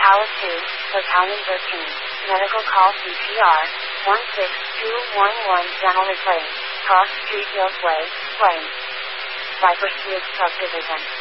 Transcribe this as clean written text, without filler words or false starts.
Tower 2, Battalion 13. Medical call CPR, 16211 General McLean, Cross Street Hills Way, Plain. Viper Spears Subdivision.